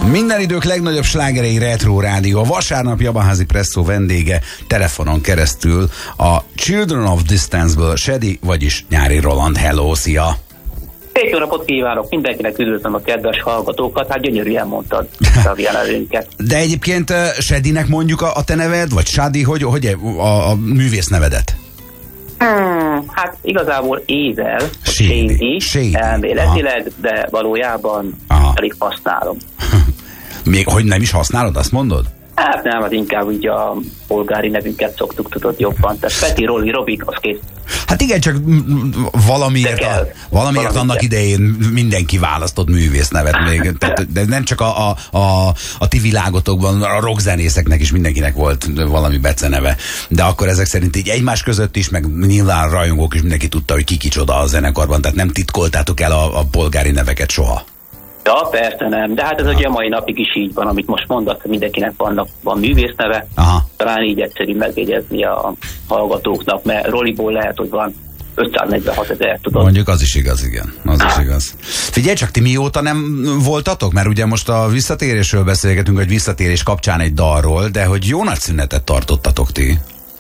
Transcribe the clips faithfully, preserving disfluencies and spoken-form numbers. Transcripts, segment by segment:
Minden idők legnagyobb slágerei Retro Rádió. A vasárnapi Abaházi Presszó vendége telefonon keresztül a Children of Distance-ből Shady, vagyis Nyári Roland. Hello, szia! Szép jó napot kívánok! Mindenkinek üdvözlöm a kedves hallgatókat, hát gyönyörűen mondtad a jelenünket. De egyébként uh, Shadynek mondjuk a, a te neved, vagy Shady, hogy, hogy a, a művész nevedet? Hmm, hát igazából Ézel, Shady, Shady elméletileg, aha, de valójában aha, elég használom. Még hogy nem is használod, azt mondod? Hát nem, az inkább úgy a polgári nevünket szoktuk, tudod, jobban. Tehát Peti, Roli, Robik, az kész. Hát igen, csak valamiért, a, valamiért annak kell. Idején mindenki választott művész nevet még. Tehát, de nem csak a, a, a, a ti világotokban, a rockzenészeknek is mindenkinek volt valami beceneve. De akkor ezek szerint így egymás között is, meg nyilván rajongók is mindenki tudta, hogy ki kicsoda a zenekarban. Tehát nem titkoltátok el a, a polgári neveket soha. Ja, persze nem, de hát ez ugye a mai napig is így van, amit most mondasz, mindenkinek vannak, van művészneve, aha, talán így egyszerű megjegyezni a hallgatóknak, mert Roliból lehet, hogy van ötszáznegyvenhat ezer, tudod. Mondjuk az is igaz, igen, az ah. is igaz. Figyelj csak, ti mióta nem voltatok? Mert ugye most a visszatérésről beszélgetünk, hogy visszatérés kapcsán egy dalról, de hogy jó nagy szünetet tartottatok ti.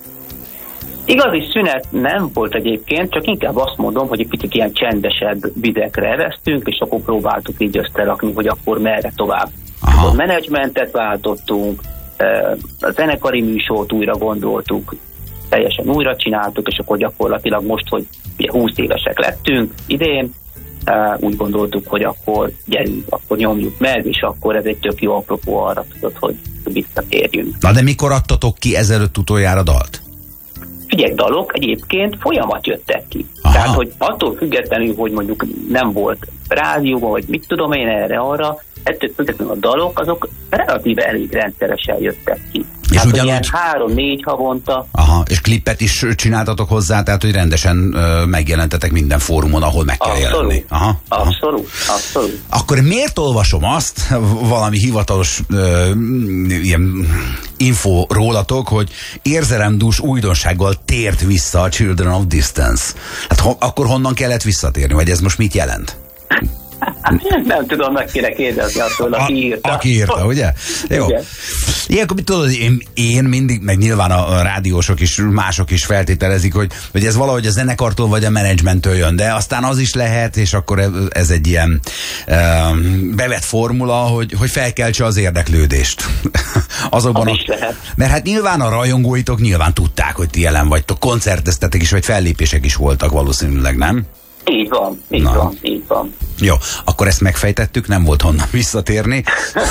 Igazi szünet nem volt egyébként, csak inkább azt mondom, hogy egy picit ilyen csendesebb vizekre evesztünk, és akkor próbáltuk így összerakni, hogy akkor merre tovább. A menedzsmentet váltottunk, a zenekari műsort újra gondoltuk, teljesen újra csináltuk, és akkor gyakorlatilag most, hogy ugye húsz évesek lettünk idén, úgy gondoltuk, hogy akkor gyerünk, akkor nyomjuk meg, és akkor ez egy tök jó apropó arra, tudod, hogy visszatérjünk. Na de mikor adtatok ki ezelőtt utoljára dalt? Figyelj, dalok egyébként folyamat jöttek ki. Aha. Tehát, hogy attól függetlenül, hogy mondjuk nem volt rádióban, vagy mit tudom én erre-arra, ettől függetlenül a dalok, azok relatíve elég rendszeresen jöttek ki. És tehát, ugyanúgy... ilyen három-négy havonta. Aha, és klippet is csináltatok hozzá, tehát, hogy rendesen ö, megjelentetek minden fórumon, ahol meg kell abszolút, jelenni. Aha, aha. Abszolút, abszolút. Akkor miért olvasom azt, valami hivatalos ö, ilyen info rólatok, hogy érzelemdús újdonsággal tért vissza a Children of Distance. Hát ho, akkor honnan kellett visszatérni, vagy ez most mit jelent? Nem tudom, meg kéne kérdezni attól, aki írta. Aki írta, ugye? Jó. Igen. Ilyenkor mit tudod, én, én mindig, meg nyilván a, a rádiósok is, mások is feltételezik, hogy, hogy ez valahogy a zenekartól vagy a menedzsmenttől jön, de aztán az is lehet, és akkor ez egy ilyen um, bevett formula, hogy, hogy felkeltse az érdeklődést. Azokban az a, is lehet. Mert hát nyilván a rajongóitok nyilván tudták, hogy ti jelen vagytok, koncerteztetek is, vagy fellépések is voltak valószínűleg, nem? Így van, így Na. van, így van. Jó, akkor ezt megfejtettük, nem volt honnan visszatérni.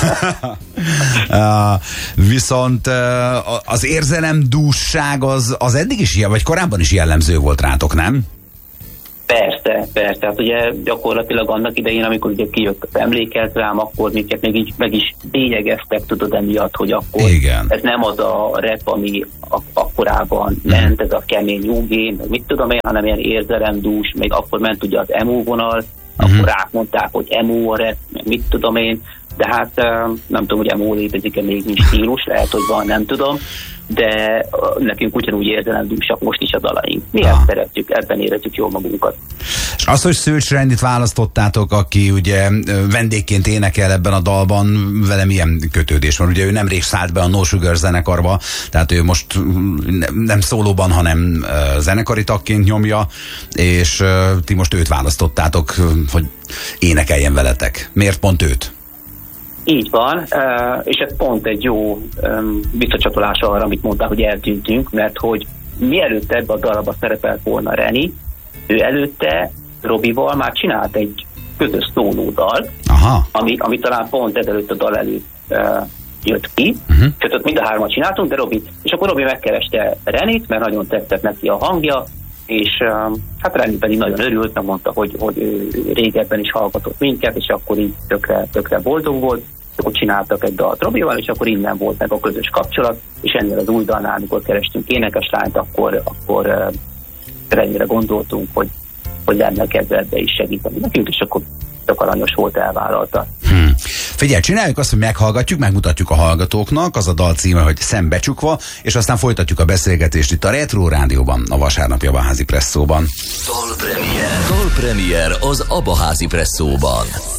uh, viszont uh, az érzelemdússág az, az eddig is ilyen, vagy korábban is jellemző volt rátok, nem? Persze, persze. Hát ugye gyakorlatilag annak idején, amikor ugye kijött az Emlékezz rám, akkor minket meg, így, meg is bélyegeztek, tudod, emiatt, hogy akkor igen, ez nem az a rap, ami ak- akkorában hmm. ment, ez a kemény nyugé, meg mit tudom én, hanem ilyen érzelemdús, még akkor ment ugye az emo vonal, hmm. akkor rámondták, hogy emo a rap, meg mit tudom én, de hát nem tudom, hogy emo létezik-e még nincs stílus, lehet, hogy van, nem tudom, de nekünk ugyanúgy érzelemdúsak most is a dalaink. Mi ezt szeretjük, ebben érezzük jól magunkat. És az, hogy Szőcs Rendit választottátok, aki ugye vendégként énekel ebben a dalban, vele milyen kötődés van? Ugye ő nemrég szállt be a No Sugar zenekarba, tehát ő most nem szólóban, hanem zenekari tagként nyomja, és ti most őt választottátok, hogy énekeljen veletek. Miért pont őt? Így van, és ez pont egy jó visszacsatolás arra, amit mondtál, hogy eltűntünk, mert hogy mielőtt ebbe a darabba szerepelt volna Reni, ő előtte Robival már csinált egy közös szólódalt, ami, ami talán pont ezelőtt a dal előtt uh, jött ki, uh-huh. és ott mind a hármat csináltunk, de Robi, és akkor Robi megkereste Renit, mert nagyon tetszett neki a hangja, és uh, hát Reni pedig nagyon örült, meg mondta, hogy, hogy ő régebben is hallgatott minket, és akkor így tökre, tökre boldog volt, akkor csináltak egy dalt Robival, és akkor innen volt meg a közös kapcsolat, és ennél az új dalnál, amikor kerestünk énekeslányt, akkor, akkor uh, Renire gondoltunk, hogy, hogy lenne kedve ebbe is segíteni nekünk, és akkor tök aranyos volt, elvállalta. Hmm. Figyelj, csináljuk azt, hogy meghallgatjuk, megmutatjuk a hallgatóknak, az a dal címe, hogy Szembecsukva, és aztán folytatjuk a beszélgetést itt a Retro Rádióban, a vasárnapi Abaházi Presszóban. Dalpremier. Dalpremier az Abaházi Presszóban.